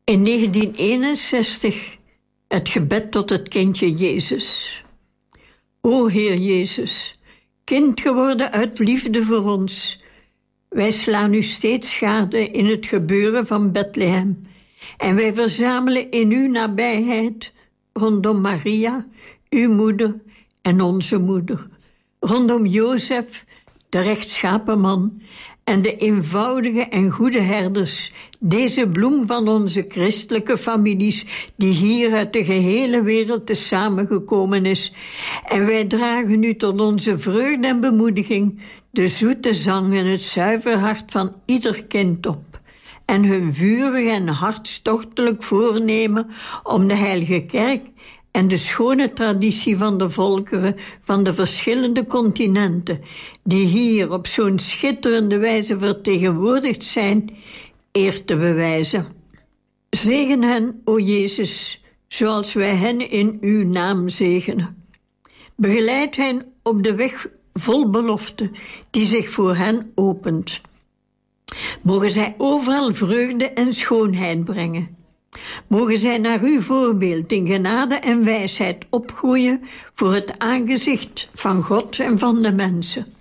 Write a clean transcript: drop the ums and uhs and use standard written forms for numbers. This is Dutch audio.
In 1961 het gebed tot het kindje Jezus. O Heer Jezus, kind geworden uit liefde voor ons. Wij slaan u steeds gade in het gebeuren van Bethlehem. En wij verzamelen in uw nabijheid rondom Maria, uw moeder en onze moeder. Rondom Jozef, de rechtschapen man, en de eenvoudige en goede herders, deze bloem van onze christelijke families, die hier uit de gehele wereld te samengekomen is. En wij dragen u tot onze vreugde en bemoediging de zoete zang en het zuiver hart van ieder kind op. En hun vurig en hartstochtelijk voornemen om de heilige kerk en de schone traditie van de volkeren van de verschillende continenten, die hier op zo'n schitterende wijze vertegenwoordigd zijn, eer te bewijzen. Zegen hen, o Jezus, zoals wij hen in uw naam zegenen. Begeleid hen op de weg vol belofte die zich voor hen opent. Mogen zij overal vreugde en schoonheid brengen. Mogen zij naar uw voorbeeld in genade en wijsheid opgroeien voor het aangezicht van God en van de mensen.